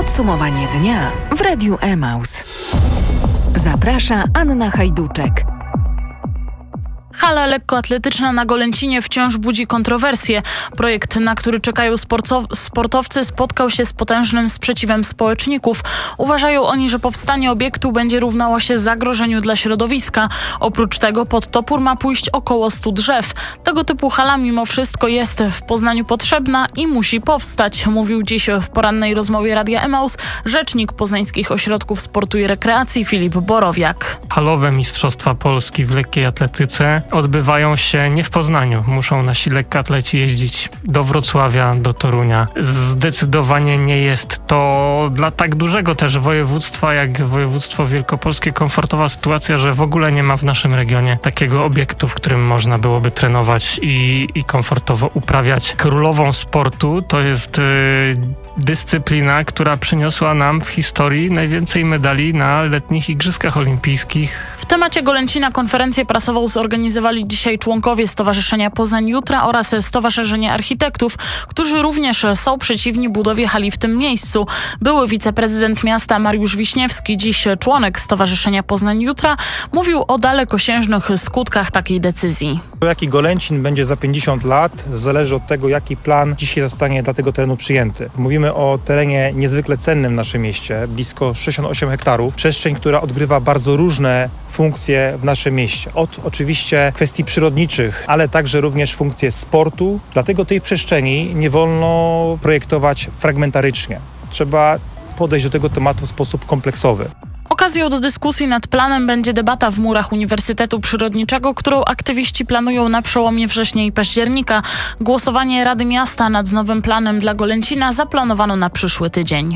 Podsumowanie dnia w Radiu Emaus. Zaprasza Anna Hajduczek. Hala lekkoatletyczna na Golęcinie wciąż budzi kontrowersje. Projekt, na który czekają sportowcy, spotkał się z potężnym sprzeciwem społeczników. Uważają oni, że powstanie obiektu będzie równało się zagrożeniu dla środowiska. Oprócz tego pod topór ma pójść około 100 drzew. Tego typu hala mimo wszystko jest w Poznaniu potrzebna i musi powstać, mówił dziś w porannej rozmowie Radia Emaus rzecznik Poznańskich Ośrodków Sportu i Rekreacji Filip Borowiak. Halowe Mistrzostwa Polski w lekkiej atletyce odbywają się nie w Poznaniu. Muszą nasi lekkoatleci jeździć do Wrocławia, do Torunia. Zdecydowanie nie jest to dla tak dużego też województwa jak województwo wielkopolskie komfortowa sytuacja, że w ogóle nie ma w naszym regionie takiego obiektu, w którym można byłoby trenować i komfortowo uprawiać. Królową sportu to jest dyscyplina, która przyniosła nam w historii najwięcej medali na letnich Igrzyskach Olimpijskich. W temacie Golęcina konferencję prasową zorganizowali dzisiaj członkowie Stowarzyszenia Poznań Jutra oraz Stowarzyszenia Architektów, którzy również są przeciwni budowie hali w tym miejscu. Były wiceprezydent miasta Mariusz Wiśniewski, dziś członek Stowarzyszenia Poznań Jutra, mówił o dalekosiężnych skutkach takiej decyzji. Jaki Golęcin będzie za 50 lat, zależy od tego, jaki plan dzisiaj zostanie dla tego terenu przyjęty. Mówimy o terenie niezwykle cennym w naszym mieście, blisko 68 hektarów. Przestrzeń, która odgrywa bardzo różne funkcje w naszym mieście. Od oczywiście kwestii przyrodniczych, ale także również funkcje sportu. Dlatego tej przestrzeni nie wolno projektować fragmentarycznie. Trzeba podejść do tego tematu w sposób kompleksowy. Okazją do dyskusji nad planem będzie debata w murach Uniwersytetu Przyrodniczego, którą aktywiści planują na przełomie września i października. Głosowanie Rady Miasta nad nowym planem dla Golęcina zaplanowano na przyszły tydzień.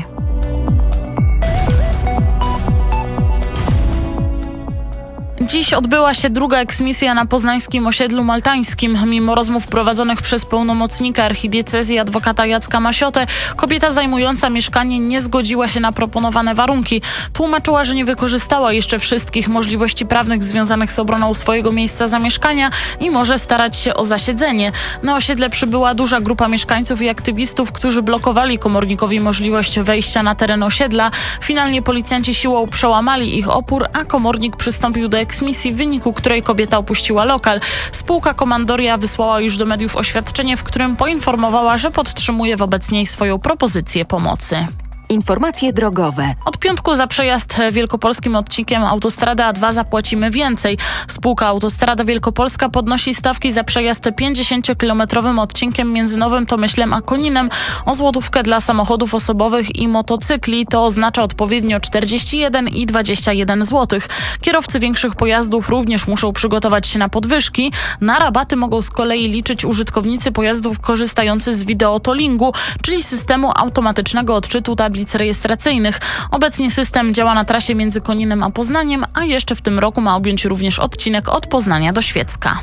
Dziś odbyła się druga eksmisja na poznańskim osiedlu maltańskim. Mimo rozmów prowadzonych przez pełnomocnika archidiecezji adwokata Jacka Masiotę, kobieta zajmująca mieszkanie nie zgodziła się na proponowane warunki. Tłumaczyła, że nie wykorzystała jeszcze wszystkich możliwości prawnych związanych z obroną swojego miejsca zamieszkania i może starać się o zasiedzenie. Na osiedle przybyła duża grupa mieszkańców i aktywistów, którzy blokowali komornikowi możliwość wejścia na teren osiedla. Finalnie policjanci siłą przełamali ich opór, a komornik przystąpił do eksmisji, w wyniku której kobieta opuściła lokal. Spółka Komandoria wysłała już do mediów oświadczenie, w którym poinformowała, że podtrzymuje wobec niej swoją propozycję pomocy. Informacje drogowe. Od piątku za przejazd wielkopolskim odcinkiem autostrady A2 zapłacimy więcej. Spółka Autostrada Wielkopolska podnosi stawki za przejazd 50-kilometrowym odcinkiem między Nowym Tomyślem a Koninem o złotówkę dla samochodów osobowych i motocykli. To oznacza odpowiednio 41 i 21 zł. Kierowcy większych pojazdów również muszą przygotować się na podwyżki. Na rabaty mogą z kolei liczyć użytkownicy pojazdów korzystający z wideotollingu, czyli systemu automatycznego odczytu tablic rejestracyjnych. Obecnie system działa na trasie między Koninem a Poznaniem, a jeszcze w tym roku ma objąć również odcinek od Poznania do Świecka.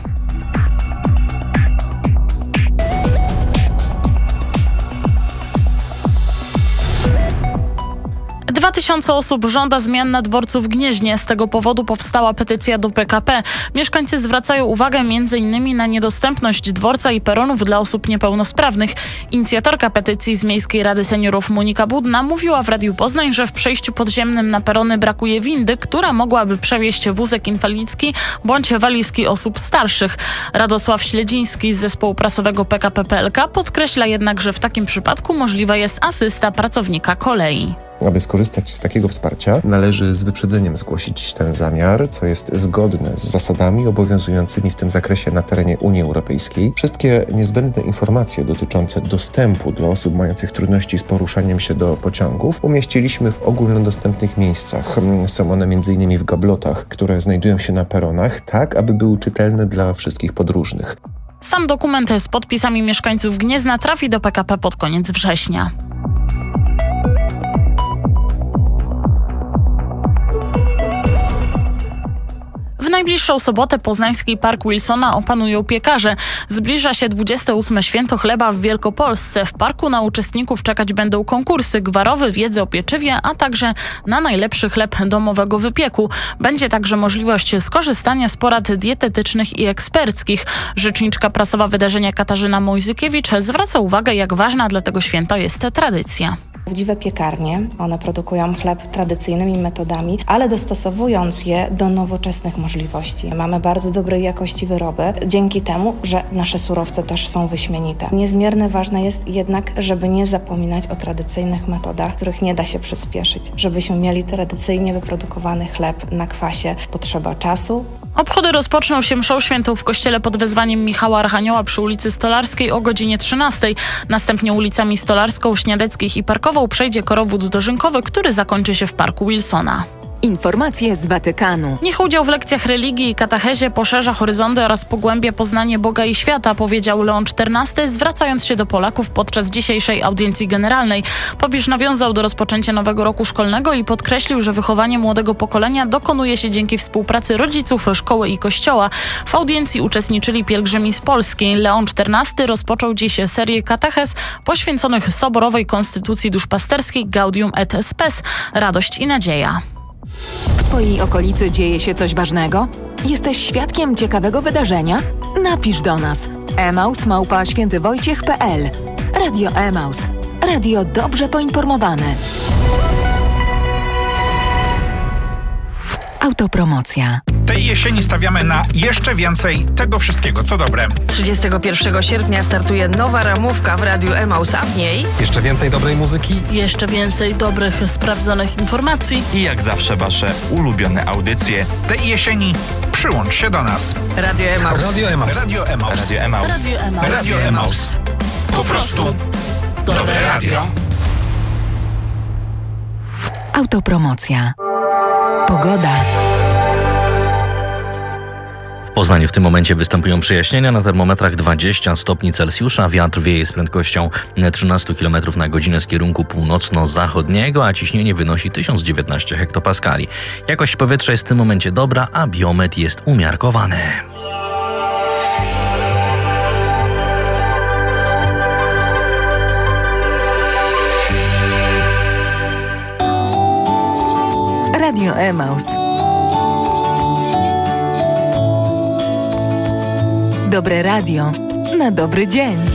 2000 osób żąda zmian na dworcu w Gnieźnie. Z tego powodu powstała petycja do PKP. Mieszkańcy zwracają uwagę m.in. na niedostępność dworca i peronów dla osób niepełnosprawnych. Inicjatorka petycji z Miejskiej Rady Seniorów Monika Budna mówiła w Radiu Poznań, że w przejściu podziemnym na perony brakuje windy, która mogłaby przewieźć wózek inwalidzki bądź walizki osób starszych. Radosław Śledziński z zespołu prasowego PKP PLK podkreśla jednak, że w takim przypadku możliwa jest asysta pracownika kolei. Aby skorzystać z takiego wsparcia, należy z wyprzedzeniem zgłosić ten zamiar, co jest zgodne z zasadami obowiązującymi w tym zakresie na terenie Unii Europejskiej. Wszystkie niezbędne informacje dotyczące dostępu dla osób mających trudności z poruszaniem się do pociągów umieściliśmy w ogólnodostępnych miejscach. Są one m.in. w gablotach, które znajdują się na peronach, tak aby były czytelne dla wszystkich podróżnych. Sam dokument z podpisami mieszkańców Gniezna trafi do PKP pod koniec września. W najbliższą sobotę poznański Park Wilsona opanują piekarze. Zbliża się 28. Święto Chleba w Wielkopolsce. W parku na uczestników czekać będą konkursy gwarowe, wiedzy o pieczywie, a także na najlepszy chleb domowego wypieku. Będzie także możliwość skorzystania z porad dietetycznych i eksperckich. Rzeczniczka prasowa wydarzenia Katarzyna Mojzykiewicz zwraca uwagę, jak ważna dla tego święta jest tradycja. Prawdziwe piekarnie, one produkują chleb tradycyjnymi metodami, ale dostosowując je do nowoczesnych możliwości. Mamy bardzo dobrej jakości wyroby, dzięki temu, że nasze surowce też są wyśmienite. Niezmiernie ważne jest jednak, żeby nie zapominać o tradycyjnych metodach, których nie da się przyspieszyć. Żebyśmy mieli tradycyjnie wyprodukowany chleb na kwasie, potrzeba czasu. Obchody rozpoczną się mszą świętą w kościele pod wezwaniem Michała Archanioła przy ulicy Stolarskiej o godzinie 13. Następnie ulicami Stolarską, Śniadeckich i Parkową przejdzie korowód dożynkowy, który zakończy się w Parku Wilsona. Informacje z Watykanu. Niech udział w lekcjach religii i katechezie poszerza horyzonty oraz pogłębia poznanie Boga i świata, powiedział Leon XIV, zwracając się do Polaków podczas dzisiejszej audiencji generalnej. Papież nawiązał do rozpoczęcia nowego roku szkolnego i podkreślił, że wychowanie młodego pokolenia dokonuje się dzięki współpracy rodziców, szkoły i kościoła. W audiencji uczestniczyli pielgrzymi z Polski. Leon XIV rozpoczął dziś serię katechez poświęconych soborowej konstytucji duszpasterskiej Gaudium et Spes – radość i nadzieja. W Twojej okolicy dzieje się coś ważnego? Jesteś świadkiem ciekawego wydarzenia? Napisz do nas. emaus@świętywojciech.pl. Radio Emaus. Radio dobrze poinformowane. Autopromocja. Tej jesieni stawiamy na jeszcze więcej tego wszystkiego, co dobre. 31 sierpnia startuje nowa ramówka w Radiu Emaus, a w niej jeszcze więcej dobrej muzyki Jeszcze więcej dobrych, sprawdzonych informacji. i jak zawsze wasze ulubione audycje. Tej jesieni przyłącz się do nas. Radio Emaus. Radio Emaus. Radio Emaus. Radio Emaus. Radio Emaus. Radio Emaus. Po prostu dobre radio. Autopromocja. Pogoda. W Poznaniu w tym momencie występują przejaśnienia, na termometrach 20 stopni Celsjusza, wiatr wieje z prędkością 13 km na godzinę z kierunku północno-zachodniego, a ciśnienie wynosi 1019 hektopaskali. Jakość powietrza jest w tym momencie dobra, a biometr jest umiarkowany. Radio Emaus. Dobre radio na dobry dzień.